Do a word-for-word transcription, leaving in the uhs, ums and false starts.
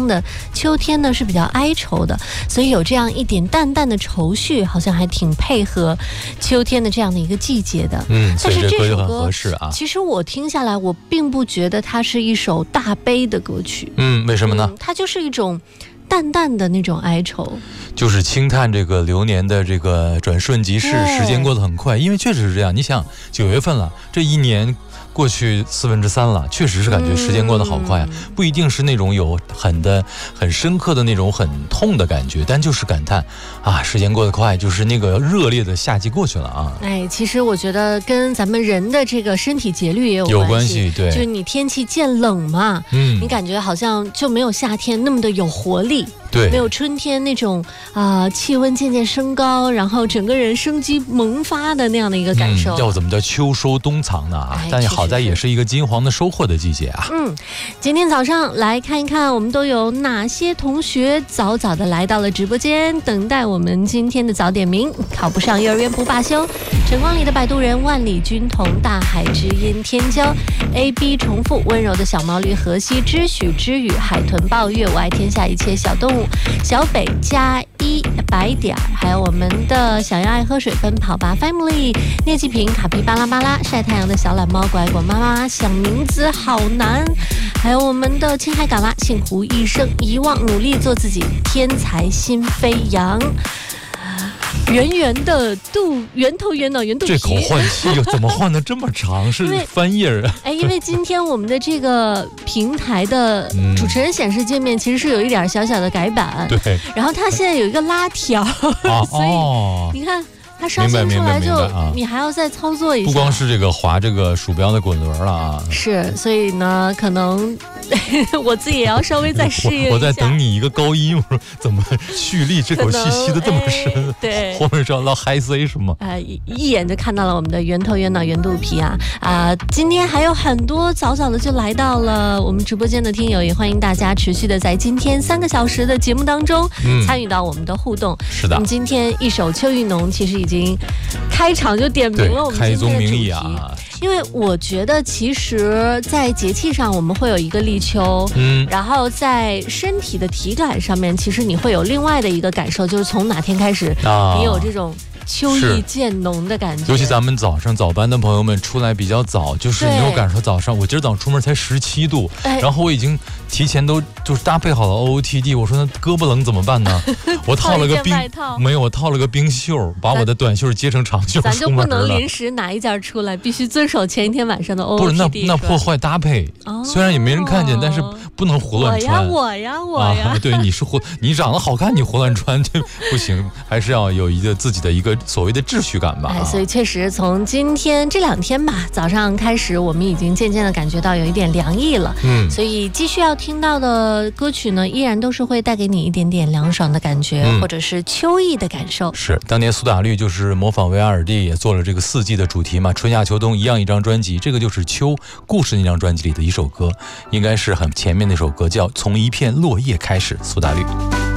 的，秋天呢是比较哀愁的，所以有这样一点淡淡的愁绪，好像还挺配合秋天的这样的一个季节的。 嗯， 但是这首歌很合适啊。 其实我听下来，我并不觉得它是一首大悲的歌曲。 嗯，为什么呢？ 嗯、它就是一种淡淡的那种哀愁， 就是轻叹这个流年的这个转瞬即逝，时间过得很快。因为确实是这样，你想九月份了，这一年过去四分之三了，确实是感觉时间过得好快啊、嗯！不一定是那种有很的、很深刻的那种很痛的感觉，但就是感叹啊，时间过得快，就是那个热烈的夏季过去了啊！ 哎，其实我觉得跟咱们人的这个身体节律也有关系， 有关系，对， 就是你天气渐冷嘛，嗯，你感觉好像就没有夏天那么的有活力。 对， 没有春天那种啊、呃，气温渐渐升高，然后整个人生机萌发的那样的一个感受。 嗯、要怎么叫秋收冬藏呢？啊，哎、但好在也是一个金黄的收获的季节啊。 嗯，今天早上来看一看，我们都有哪些同学早早的来到了直播间，等待我们今天的早点名。考不上幼儿园不罢休，晨光里的摆渡人，万里军统，大海之音天骄 ，A B 重复，温柔的小毛驴荷西，知许知雨，海豚抱月，我爱天下一切小动物。小北加一白点儿，还有我们的小羊爱喝水，奔跑吧 family， 聂继平，卡皮巴拉巴拉，晒太阳的小懒猫，乖果妈妈，想名字好难，还有我们的青海嘎啦，幸福一生，遗忘努力做自己，天才心飞扬。圆圆的肚，圆头圆脑圆肚皮。 这口换气怎么换得这么长？是翻页啊？ 哎，因为今天我们的这个平台的主持人显示界面其实是有一点小小的改版， 对、嗯。 然后它现在有一个拉条， 啊、 所以你看。它刷新出来就， 啊、 你还要再操作一下。 不光是这个滑这个鼠标的滚轮了啊， 是，所以呢，可能我自己也要稍微再适应一下。 我, 我在等你一个高音，我说怎么蓄力这口气吸得这么深？ 哎、对， 后面是要唠嗨 C 是吗？ 呃，一眼就看到了我们的圆头圆脑圆肚皮啊啊、呃！今天还有很多早早的就来到了我们直播间的听友，也欢迎大家持续的在今天三个小时的节目当中、嗯、参与到我们的互动。 是的， 我们今天一首《秋意浓》其实已经开场就点明了我们今天的主题，开宗明义啊！因为我觉得其实在节气上我们会有一个立秋，嗯，然后在身体的体感上面，其实你会有另外的一个感受，就是从哪天开始、啊、你有这种秋意渐浓的感觉。 尤其咱们早上早班的朋友们出来比较早，就是你有感受早上，我今儿早上出门才十七度、哎，然后我已经提前都就是搭配好了 O O T D， 我说那胳膊冷怎么办呢？我套了个冰，没有，我套了个冰袖，把我的短袖接成长袖， 咱就不能临时拿一件出来，必须遵守前一天晚上的 O O T D。 不是，那那破坏搭配、哦，虽然也没人看见，但是不能胡乱穿。 我呀，我呀，我呀， 啊、对，你是胡，你长得好看，你胡乱穿就不行，还是要有一个自己的一个所谓的秩序感吧。 哎，所以确实从今天这两天吧，早上开始，我们已经渐渐的感觉到有一点凉意了。嗯，所以继续要听到的歌曲呢，依然都是会带给你一点点凉爽的感觉，嗯、或者是秋意的感受。 是，当年苏打绿就是模仿维瓦尔第，也做了这个四季的主题嘛，春夏秋冬一样一张专辑，这个就是秋故事那张专辑里的一首歌，应该是很前面那首歌，叫《从一片落叶开始》，苏打绿。